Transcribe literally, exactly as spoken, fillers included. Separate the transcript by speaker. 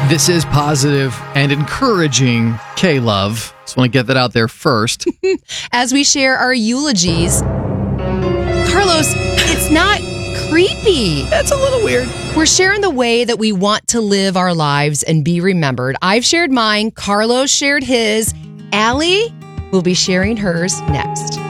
Speaker 1: This is positive and encouraging K-Love. Just want to get that out there first.
Speaker 2: As we share our eulogies, Carlos, it's not creepy.
Speaker 1: That's a little weird.
Speaker 2: We're sharing the way that we want to live our lives and be remembered. I've shared mine. Carlos shared his. Allie will be sharing hers next.